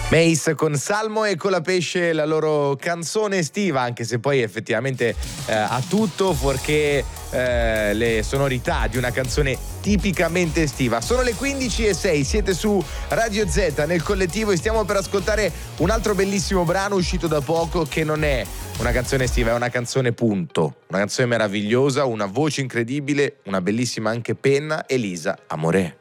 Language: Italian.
Mace con Salmo e Colapesce, la loro canzone estiva, anche se poi effettivamente ha tutto fuorché le sonorità di una canzone tipicamente estiva. Sono le 15:06, siete su Radio Z nel collettivo e stiamo per ascoltare un altro bellissimo brano uscito da poco, che non è una canzone estiva, è una canzone punto, una canzone meravigliosa, una voce incredibile, una bellissima anche penna, Elisa Amore.